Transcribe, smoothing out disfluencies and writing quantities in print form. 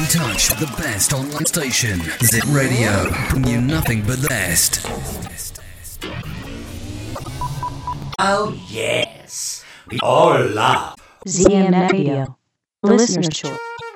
touch with the best online station. Zip Radio, bring you nothing but the best. Oh yes, we all love ZM Radio, the listener's choice.